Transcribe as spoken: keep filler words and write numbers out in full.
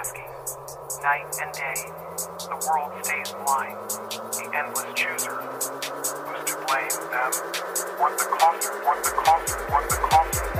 asking, night and day, the world stays blind, the endless chooser. Who's to blame, them? What the cost, what the cost, what the cost,